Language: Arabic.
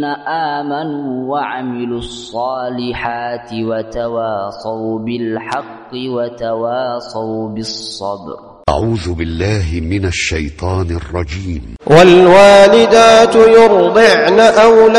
آمنوا وعملوا الصالحات وتواصوا بالحق وتواصوا بالصبر. أعوذ بالله من الشيطان الرجيم. والوالدات يرضعن أولادهن